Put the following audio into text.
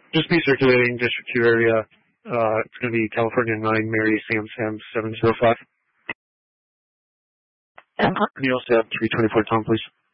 Just be circulating District 2 area. It's going to be California 9, Mary, Sam 705. Can you also have 324 Tom, please?